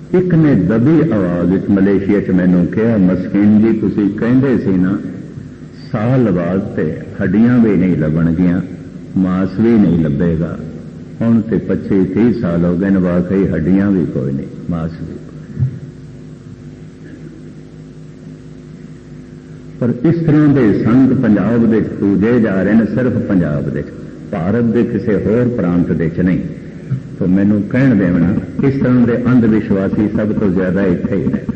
एक ने दबी आवाज मलेशिया च मैनू कहा, मस्कीन जी तुसी कहंदे सी ना साल बाद ते हड्डियां भी नहीं लभणगियां, मांस भी नहीं लभेगा। हुण ते 25-30 साल हो गए, वाकई हड्डियां भी कोई नहीं, मांस भी। पर इस तरह के संत पंजाब दे पूजे जा रहे हैं, सिर्फ पंजाब दे, भारत के किसी होर प्रांत दे च नहीं। तो मैनू कहण देवना, इस तरह के अंधविश्वासी सब तो ज्यादा इत्थे ही ने,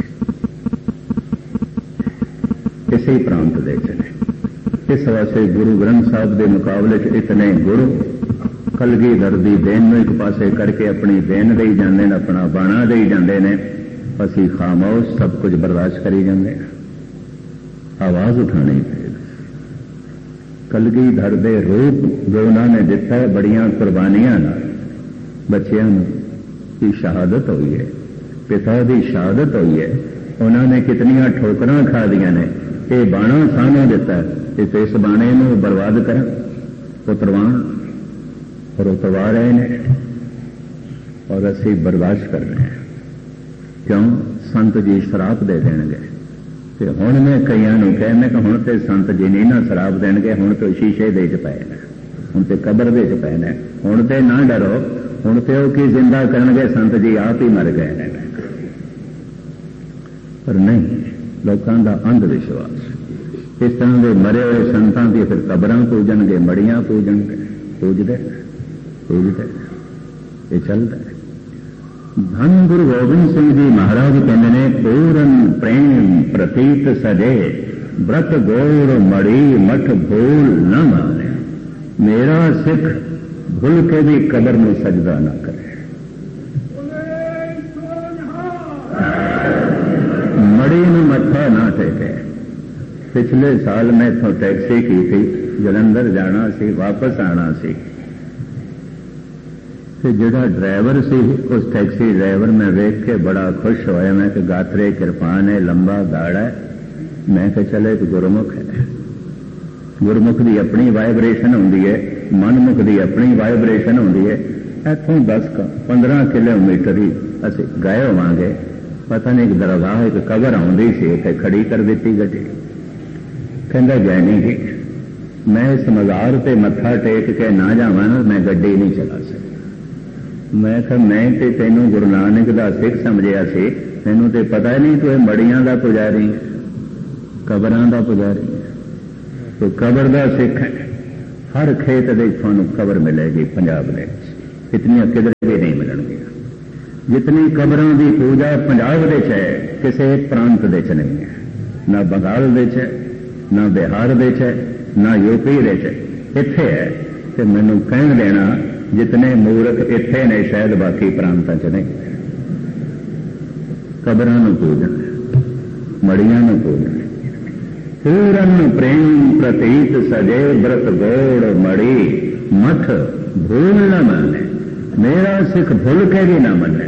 किसी प्रांत दे च ने। इस वास्ते गुरु ग्रंथ साहब के मुकाबले च इतने गुरु कलगीधर दी देन नूं एक पासे करके अपनी देन दई जांदे ने, अपना बाणा दई जांदे ने, असीं खामोश सब कुछ बर्दाश्त करी जांदे हैं। आवाज उठानी पड़ेगी। कलगीधर दे रूप जो उन्होंने दिता है, बड़ियां कुर्बानियां नाल बच्चियां की शहादत हुई है, पिता की शहादत हुई है, उन्होंने कितनियां ठोकरां खा दियां ने। ये बाणा सानू दिता है, इस बाणे नूं बर्बाद कर उतरवाण, और उतरवा रहे हैं और असीं बर्दाश्त कर रहे हैं। क्यों? संत जी शराप दे देंगे। तो हुण मैं कईयां नूं कहने कि हुण ते संत जी नहीं ना शराप देंगे, हुण तो शीशे दे च पए ने, हुण ते कबर दे च पए ने, हुण ते ना डरो, हुण ते वो की जिंदा करनगे, संत जी आप ही मर गए हैं। पर नहीं, लोगों का अंधविश्वास। इस तरह के मरे हुए संतां की फिर कबरां पूजणगे, मड़ियां पूजणगे, पूजदे ये चलता है। धन गुरु गोबिंद सिंह जी महाराज कहते हैं, पूरन प्रेम प्रतीत सजे, व्रत गौर मड़ी मठ भूल न माने। मेरा सिख भूल के भी कबर में सजदा न करे, मड़ी में मत्था ना टेके। पिछले साल मैं इथों टैक्सी की थी, जलंधर जाना सी, वापस आना सी। जिहड़ा ड्राइवर सी, उस टैक्सी ड्राइवर में वेख के बड़ा खुश होया। मैं कि गात्रे किरपान है, लंबा दाड़ा है। मैं कि चले एक गुरमुख है, गुरमुख की अपनी वाइब्रेशन होंदी है, मनमुख की अपनी वाइब्रेशन होंदी है। इतों 10-15 किलोमीटर ही असीं गए होवांगे, पता नहीं एक दरगाह एक कबर आउंदी सी, उत्थे खड़ी कर दी गड्डी। कहंदा जैनी जी, मैं इस मज़ार ते मत्था टेक के ना जावां ना, मैं गड्डी नहीं चला सकता। मैं कहा, मैं तो तेनों गुरु नानक दा सिख समझिया सी, मैनूं तो पता ही नहीं तू मड़ियां दा पुजारी है, कबरां दा पुजारी है। तो कबर दा सिख है। हर खेत दे तुहानूं कबर मिलेगी पंजाब में, इतनियां किधर भी नहीं मिलणगियां। जितनी कबरां दी पूजा पंजाब दे च है, किसी प्रांत दे च नहीं है। ना बंगाल दे च, ना बिहार दे च, ना यूपी दे च, इत्थे है। ते मैनूं कहण देना, जितने मूर्ख इत्थे ने शायद बाकी प्रांतां च नहीं। कबरां नूं पूजना, मड़ियां नूं पूजना। पूरन प्रेम प्रतीत सजे, व्रत गौड़ मड़ी मठ भूल न माने। मेरा सिख भूल के भी ना मने।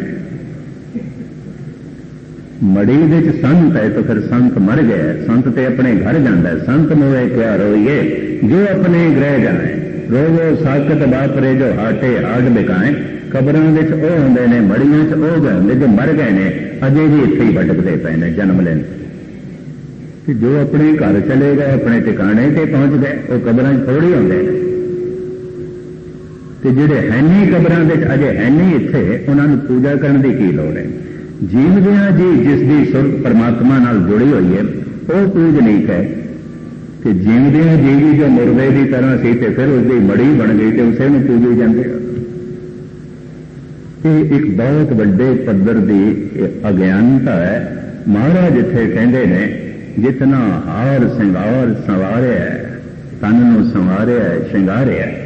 मड़ी दे च संत है तो फिर संत मर गया, संत ते अपने घर जाता है। संत मोए क्या रोइए, जो अपने गृह जाए। रोवो साकत बापरे, जो हाटे हाड बिकाए। कबरां दे च ओह हुंदे ने, मड़ियां च ओह गए हुंदे जो मर गए ने, अजे भी इत्थे ही भटकदे पए ने जन्म लेन। जो अपने घर चले गए, अपने ठिकाने ते पहुंच गए, वो कबरां च थोड़ी हुंदे ने। ते जिहड़े है नहीं कबरां दे च, अजे है नहीं इत्थे, उन्हां नूं पूजा करन दी की लोड़ है। जीवदियां जी जिसकी सुरत परमात्मा नाल जुड़ी हुई है, वह पूजनीक है। कि जीवदियां जीवी जो मुर्दे की तरह सी, ते फिर उसकी मड़ी बन गई, तो उसे में पूजे जाते। ये एक बहुत बड़े पद्धर की अज्ञानता है। महाराज इत्थे कहते ने, जितना हार सिंगार संवारिया है, तन नूं संवारिया है, श्रृंगारिया है,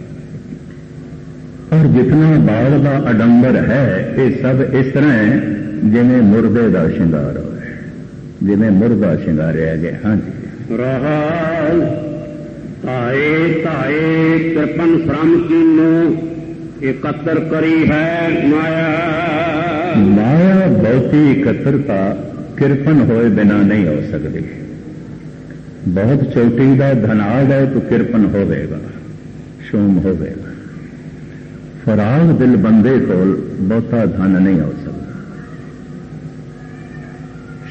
और जितना बाल का आडंबर है, ये सब इस तरह है जिवें मुर्दे का श्रृंगार हो, जिवें मुर्दा श्रृंगारिया गया। हाँ जी। रहल ताए ताए कृपन श्रम कीनो, एकत्र करी है माया। माया बहुती एकत्रता किरपन होए बिना नहीं हो सकती। बहुत चोटी का धनाड़ है तो किरपन होवेगा, शोम होवेगा। फराग दिल बंदे को बहुता धन नहीं हो सकता।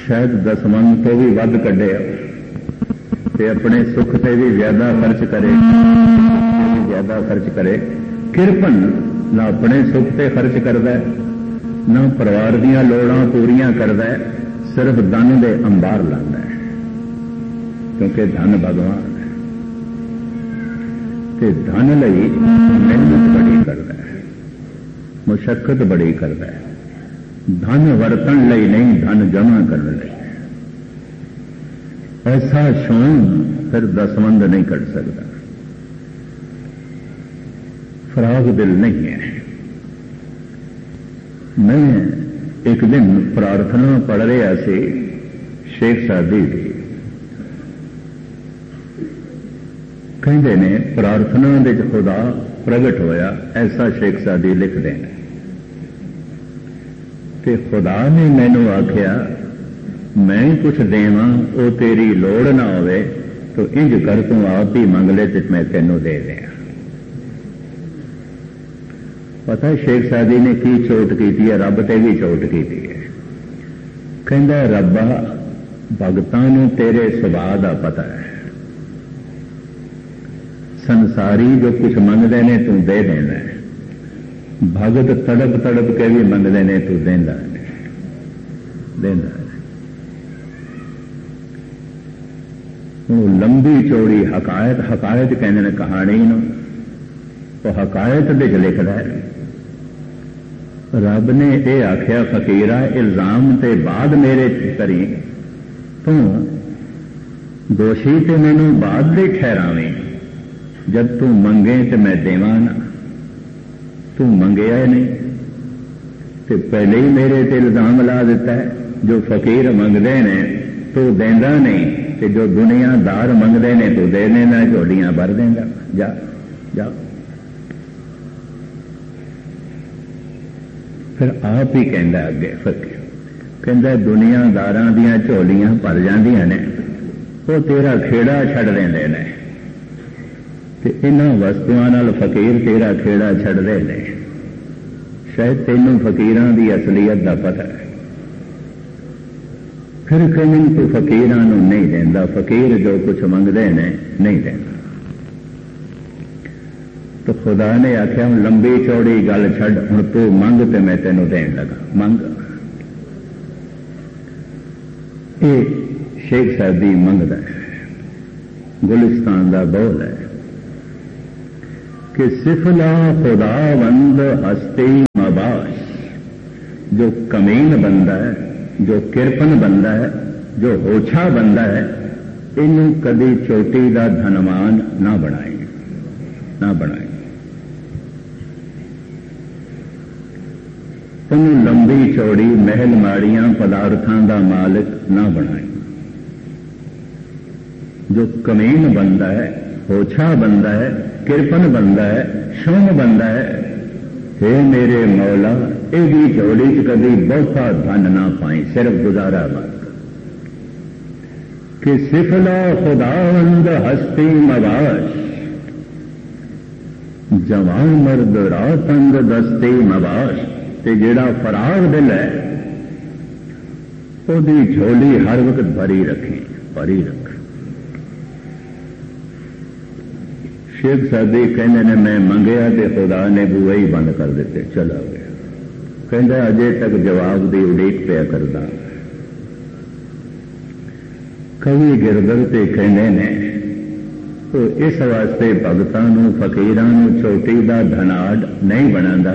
शायद दसवंध तो भी वध कढ़े ते अपने सुख से भी ज्यादा खर्च करे, ज्यादा खर्च करे। किरपन ना अपने सुख से खर्च करता है, ना परिवार दियां लोड़ां पूरियां करता है, सिर्फ धन दे अंबार लांदा है, क्योंकि धन भगवान है। ते धन लई मेहनत बड़ी करता है, मुशक्कत बड़ी करता है। धन वरतन लई नहीं, धन जमा करने लई। ऐसा शौक फिर दसवंध नहीं कर सकता। फराग दिल नहीं है। मैं एक दिन प्रार्थना पढ़ रहा सी शेख सादी की, कहते ने प्रार्थना दे खुदा प्रगट होया, ऐसा शेख सादी लिखते हैं। ते खुदा ने मैनू आख्या मैं कुछ देवा वो तेरी लोड़ ना होवे तो इंज कर तू आप ही मंग ले ते मैं तेनू दे दिया। पता शेख सादी ने की चोट की है, रब ते भी चोट की है। कहंदा रब्बा भगतां नूं तेरे सुभाव दा पता है, संसारी जो कुछ मंगदे ने तू दे देना है, भगत तड़प तड़प के भी मंगदे ने तू देंदा देंदा। लंबी चौड़ी हकायत, हकायत कहते हैं कहानी नूं, तो हकायत विच लिखदा है रब ने यह आख्या फकीरा इल्जाम ते बाद मेरे करी, तू दोषी ते मैनू बाद दे ठहरावें, जब तू मंगे तो मैं देवां ना। तू मंगया नहीं तो पहले ही मेरे ते इल्जाम ला दिता है। जो फकीर मंगदे ने तू देंदा नहीं, ते जो दुनियादार मंगदे ने तू दे देना, झोलियां भर देंदा। जा जा फिर आप ही कहता अगे फकीर कहता दुनियादारां दियां झोलियां भर जांदियां ने, वो तेरा खेड़ा छड़ देंदे ने, ते इन्हां वस्तुआं नाल फकीर तेरा खेड़ा छड़दे ने। शायद तैनूं फकीरां दी असलीयत दा पता है। फिर कहीं तू फकीरां नूं नहीं देंदा, फकीर जो कुछ मंगदे ने नहीं देंदा। तो खुदा ने आख्या हूं लंबी चौड़ी गल छड़, हुण तू मंग ते मैं तेनू देन लगा। मंग ये शेख सादी मंगदा है, गुलिस्तान दा बोल है कि सिफला खुदावंद हस्ती मबाश। जो कमीन बंदा है, जो किरपन बंदा है, जो होछा बंदा है, इनू कदी चोटी दा धनवान ना बनाए, ना बनाए। उन्हें लंबी चौड़ी महल माड़ियां पदार्थां दा मालिक ना बनाए। जो कमीन बंदा है, होछा बंदा है, किरपन बंदा है, शौम बंदा है, हे मेरे मौला एदी झोली च कभी बहुता धन ना पाई, सिर्फ गुजारा मत। कि सिफला खुदावंद हस्ती मबाश, जवान मर्द रातंद दस्ती मबाश। ते जेड़ा फराग दिल है ओदी झोली हर वक्त भरी रखे, भरी रख। शेख सादी कहने ने मैं मंगया ते खुदा ने बूहे ही बंद कर दिते, चला गया। कहता अजे तक जवाब की उड़ीक पिया करदा। कवि गिरदर ते कहने ने तो इस वास्ते भगतां नूं फकीरां नूं चोटी दा धनाड़ नहीं बनांदा,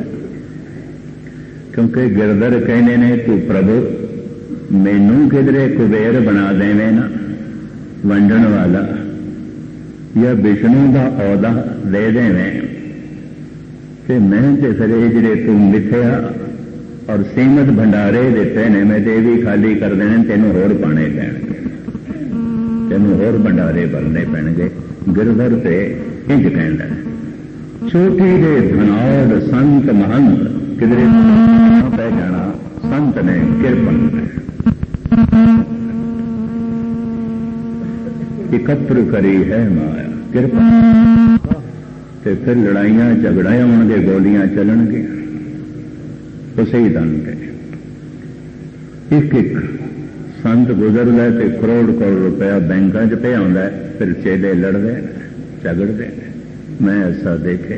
क्योंकि गिरदर कहने ने तू प्रभु मैनू किधरे कुबेर बना देवे ना वंडन वाला, या विष्णु का औदा दे देवे, ते मैं ते फिर जिहड़े तू मिथ्या और सीमत भंडारे दिते ने मैं ते भी खाली कर देने, तेनों होर पाने पैणगे, तेनों होर भंडारे भरने पैणगे। गिरधर से इंज कहंदा चोटी दे धनाड़ संत महंत किधरे पै जाना, संत ने किरपन ने एकत्र करी है माया किरपन। ते फिर लड़ाइयां झगड़े होंगे, गोलियां चलणगियां, उसे ही दन के एक एक संत गुजरदा तो करोड़ करोड़ रुपया बैंकों च पे आंदा, फिर चेले लड़ते झगड़ते। मैं ऐसा देखे।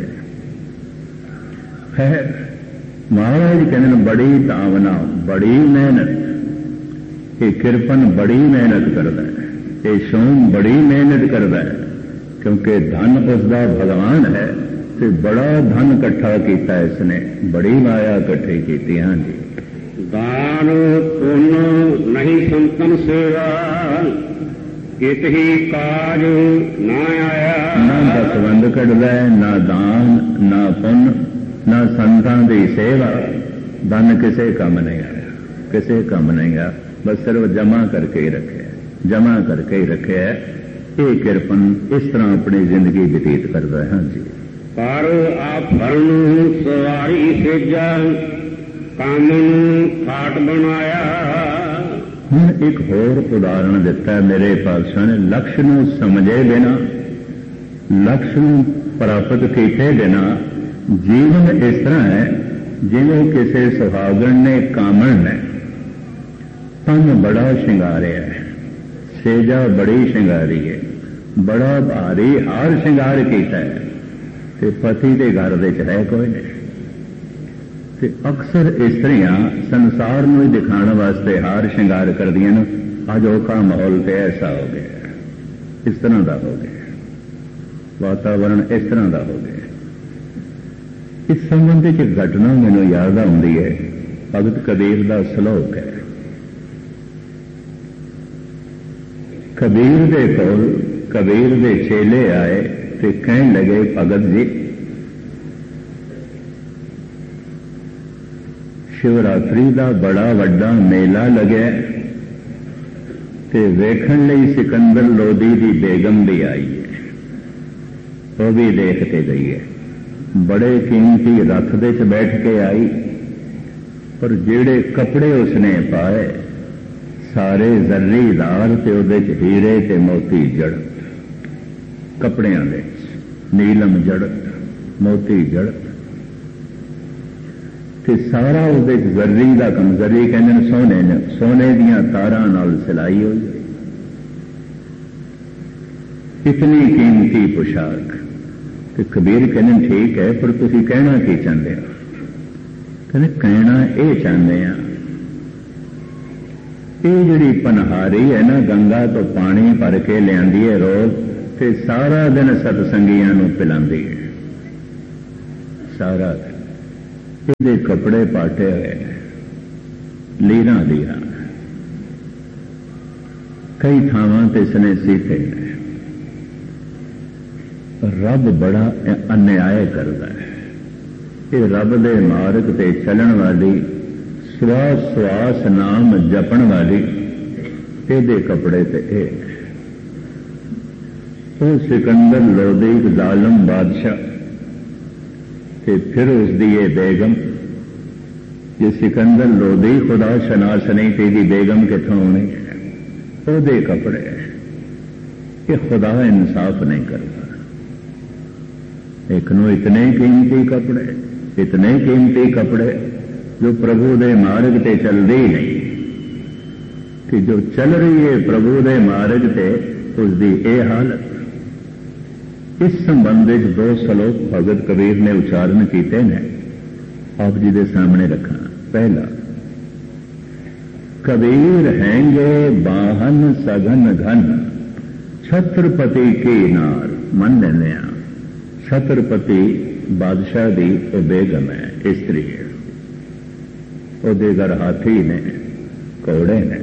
खैर महाराज कहने बड़ी तावना, बड़ी मेहनत, ये किरपन बड़ी मेहनत करता है, ये सोम बड़ी मेहनत करता है, क्योंकि धन उसका भगवान है, तो बड़ा धन इकट्ठा किया इसने, बड़ी माया इकट्ठी की। हाँ जी, दान पुण्य नहीं संतन सेवा, कित ही काज ना आया। ना दसवंध कटदा है, ना दान, ना पुण्य, ना संतां दी सेवा। धन किसे काम नहीं आया, किसे काम नहीं आया, बस सिर्फ जमा करके ही रखे, जमा करके ही रखे है। ये किरपन इस तरह अपनी जिंदगी व्यतीत करता है। हाँ जी, पर आभरण सवारी सेजा, कामन खाट बनाया। हुण एक होर उदाहरण दिता मेरे पातशाह ने, लक्ष्य नूं समझे बिना, लक्ष्य नूं प्राप्त किए बिना जीवन इस तरह है जिवें किसी सुहागण ने कामण ने तन बड़ा शिंगारिया है, सेजा बड़ी शिंगारी है, बड़ा भारी हार शिंगार किया है, ते पति के घर दे च है कोई नहीं। ते अक्सर इस्त्रियां संसार में दिखाने वास्ते हार शिंगार कर दिया न, अजोका माहौल तो ऐसा हो गया, इस तरह का हो गया, वातावरण इस तरह का हो गया। इस संबंध में घटना मैनू याद आती है, भगत कबीर का श्लोक है। कबीर दे कोल कबीर दे चेले आए ते कहन लगे, भगत जी शिवरात्रि का बड़ा वड्डा मेला लगे ते वेखण लई सिकंदर लोधी की बेगम भी आई है, वो भी देखते गई है, बड़े कीमती रथ दे च बैठ के आई, पर जेड़े कपड़े उसने पाए सारे जर्रीदार ते उहदे च हीरे ते मोती जड़त, कपड़ियां दे नीलम जड़त, मोती जड़त, ते सारा उहदे च जर्री दा कम, जर्री कहंदे सोने ने, सोने दियां तारां नाल सिलाई हुई, इतनी कीमती पोशाक। ते कबीर कहने ठीक है, पर तुसीं कहना की चाहते हो? कहने कहना ये चाहते हैं, ये जिहड़ी पनहारी है ना, गंगा तो पानी भर के लियादी है रोज, ते सारा दिन सतसंगियां नूं पिलांदी है, सारा दिन। ਇਹਦੇ कपड़े पाटे हुए लीरां लीरां, कई थावां ते इसने सीते। रब बड़ा अन्याय करता है, ये रब दे मार्ग ते चलन वाली, श्वास श्वास नाम जपण वाली, ਇਹਦੇ कपड़े ते वो सिकंदर लोधी जालम बादशाह ते फिर उसकी ये बेगम, ये सिकंदर लोधी खुदा शनास नहीं, तेरी बेगम कितों होनी है, ਉਹਦੇ कपड़े। ये खुदा इंसाफ नहीं करता। एक नो इतने कीमती कपड़े, इतने कीमती कपड़े जो प्रभु दे मार्ग ते चलते ही नहीं, कि जो चल रही है प्रभु दे मार्ग ते उसकी ये हालत। इस संबंध में दो श्लोक भगत कबीर ने उच्चारण किए हैं, आप जी के सामने रखा। पहला, कबीर हैंगे बाहन सघन घन, छत्रपति की नार। मन लेने छत्रपति बादशाह की वो बेगम है, स्त्री है, ਉਹਦੇ घर हाथी ने, घोड़े ने,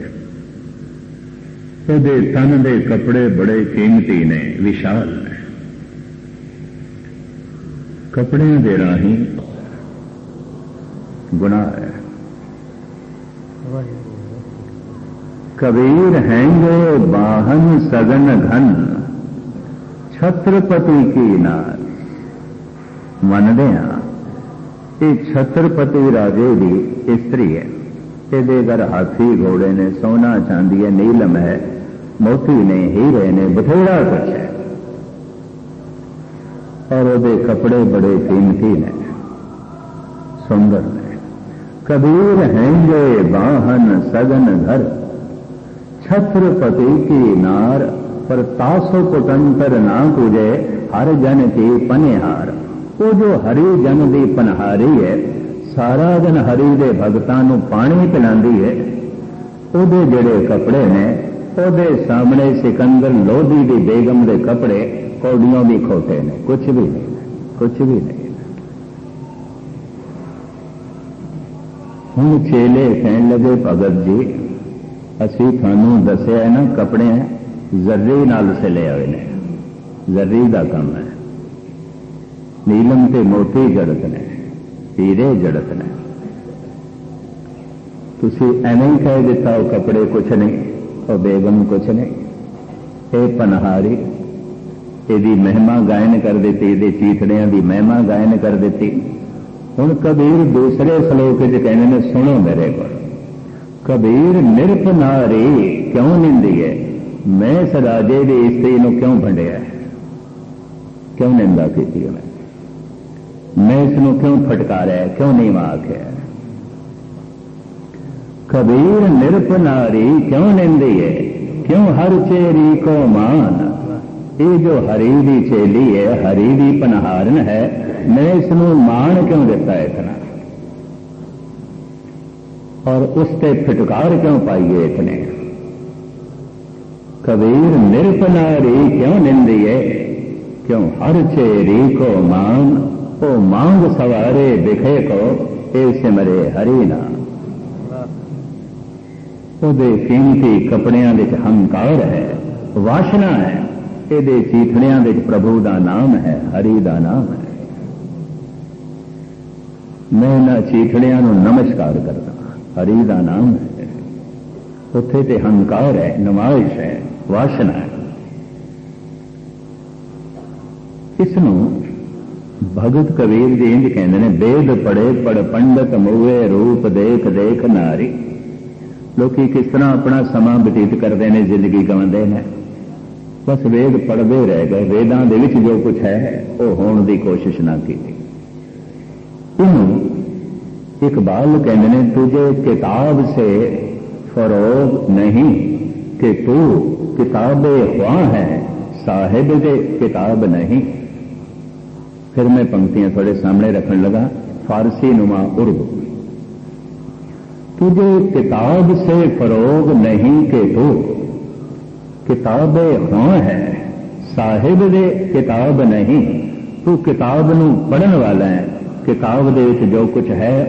ਉਹਦੇ तन के कपड़े बड़े कीमती ने, विशाल ने। कपड़ियां दे राही गुनाह है। कबीर हैंगे बाहन सघन घन, छत्रपति की नार। मनदे ये छत्रपति राजे की स्त्री है, ये घर हाथी घोड़े ने, सोना चांदी है, नीलम है, मोती ने, हीरे ने, बथेरा कुछ है, और वो कपड़े बड़े कीमती ने, सुंदर ने। कबीर हैंगे बाहन सघन घर, छत्रपति की नार पर तासो कुटंतर ना पूजे हर जन की पनिहार। वो जो हरि जन की पनहारी है, सारा दिन हरि दे भगतां नूं पानी पिलांदी है। ਉਹਦੇ ਜਿਹੜੇ ਕੱਪੜੇ ਨੇ ਉਹਦੇ ਸਾਹਮਣੇ ਸਿਕੰਦਰ ਲੋਧੀ ਦੀ ਬੇਗਮ ਦੇ ਕੱਪੜੇ ਕੌਡੀਆਂ ਵੀ ਖੋਟੇ ਨੇ, ਕੁਝ ਵੀ ਨਹੀਂ, ਕੁਝ ਵੀ ਨਹੀਂ। ਹੁਣ ਚੇਲੇ ਕਹਿਣ ਲੱਗੇ ਭਗਤ ਜੀ ਅਸੀਂ ਤੁਹਾਨੂੰ ਦੱਸਿਆ ਨਾ ਕੱਪੜੇ ਜ਼ਰਰੀ ਨਾਲ ਸਿਲੇ ਹੋਏ ਨੇ, ਜ਼ਰਰੀ ਦਾ ਕੰਮ ਹੈ, ਨੀਲਮ ਤੇ ਮੋਤੀ ਜੜਤ ਨੇ, ਹੀਰੇ ਜੜਤ ਨੇ। ਤੁਸੀਂ ਐਵੇਂ ਹੀ ਕਹਿ ਦਿੱਤਾ ਉਹ ਕੱਪੜੇ ਕੁਛ ਨਹੀਂ, ਉਹ ਬੇਗਮ ਕੁਛ ਨਹੀਂ। ਇਹ ਪਨਹਾਰੀ ਇਹਦੀ ਮਹਿਮਾ ਗਾਇਨ ਕਰ ਦਿੱਤੀ, ਇਹਦੇ ਚੀਥੜਿਆਂ ਦੀ ਮਹਿਮਾ ਗਾਇਨ ਕਰ ਦਿੱਤੀ। ਹੁਣ ਕਬੀਰ ਦੂਸਰੇ ਸ਼ਲੋਕ 'ਚ ਕਹਿੰਦੇ ਨੇ, ਸੁਣੋ ਮੇਰੇ ਕੋਲ, ਕਬੀਰ ਨਿਰਪ ਨਾਰੀ ਕਿਉਂ ਨਿੰਦੀ ਹੈ, ਮੈਂ ਇਸ ਰਾਜੇ ਦੀ ਇਸਤਰੀ ਨੂੰ ਕਿਉਂ ਭੰਡਿਆ, ਕਿਉਂ ਨਿੰਦਾ ਕੀਤੀ ਉਹਨੇ, ਮੈਂ ਇਸ ਨੂੰ ਕਿਉਂ ਫਟਕਾਰਿਆ, ਕਿਉਂ ਨਹੀਂ ਆਖਿਆ। कबीर निरप नारी क्यों निंदी है, क्यों हर चेरी को मान। ये जो हरी दी चेली है, हरी दी पनहारन है, मैं इसनू मान क्यों देता है इतना, और उससे फिटकार क्यों पाई है इतने। कबीर निरप नारी क्यों निंदी है, क्यों हर चेरी को मान। ओ मांग सवारे दिखे को ए सिमरे हरि नाम। ਉਹਦੇ ਕੀਮਤੀ ਕੱਪੜਿਆਂ ਵਿੱਚ ਹੰਕਾਰ ਹੈ, ਵਾਸ਼ਨਾ ਹੈ, ਇਹਦੇ ਚੀਥੜਿਆਂ ਵਿੱਚ ਪ੍ਰਭੂ ਦਾ ਨਾਮ ਹੈ, ਹਰੀ ਦਾ ਨਾਮ ਹੈ। ਮੈਂ ਇਹਨਾਂ ਚੀਥੜਿਆਂ ਨੂੰ ਨਮਸਕਾਰ ਕਰਦਾ, ਹਰੀ ਦਾ ਨਾਮ ਹੈ। ਉੱਥੇ ਤੇ ਹੰਕਾਰ ਹੈ, ਨਮਾਇਸ਼ ਹੈ, ਵਾਸ਼ਨਾ ਹੈ। ਇਸ ਨੂੰ ਭਗਤ ਕਬੀਰ ਜੀ ਇੰਝ ਕਹਿੰਦੇ ਨੇ, ਵੇਦ ਪੜੇ ਪੜ ਪੰਡਤ ਮੂਏ ਰੂਪ ਦੇਖ ਦੇਖ ਨਾਰੀ। ਲੋਕੀ ਕਿਸ ਤਰ੍ਹਾਂ ਆਪਣਾ ਸਮਾਂ ਬਤੀਤ ਕਰਦੇ ਨੇ, ਜ਼ਿੰਦਗੀ ਗਾਉਂਦੇ ਨੇ, ਬਸ ਵੇਦ ਪੜ੍ਹਦੇ ਰਹਿ ਗਏ, ਵੇਦਾਂ ਦੇ ਵਿੱਚ ਜੋ ਕੁਝ ਹੈ ਉਹ ਹੋਣ ਦੀ ਕੋਸ਼ਿਸ਼ ਨਾ ਕੀਤੀ। ਇਹਨੂੰ ਇਕਬਾਲ ਕਹਿੰਦੇ ਨੇ, ਤੁਝੇ ਕਿਤਾਬ ਸੇ ਫਰੋਗ ਨਹੀਂ ਕਿ ਤੂੰ ਕਿਤਾਬੇ ਹੁਆ ਹੈ, ਸਾਹਿਬ ਦੇ ਕਿਤਾਬ ਨਹੀਂ। ਫਿਰ ਮੈਂ ਪੰਕਤੀਆਂ ਤੁਹਾਡੇ ਸਾਹਮਣੇ ਰੱਖਣ ਲਗਾ, ਫਾਰਸੀ ਨੁਮਾ ਉਰਦੂ। तुझे किताब से फरोग नहीं कि तू किताबे हों है, साहिब दे किताब नहीं। तू किताब नू पढ़न वाला है, किताब दे विच जो कुछ है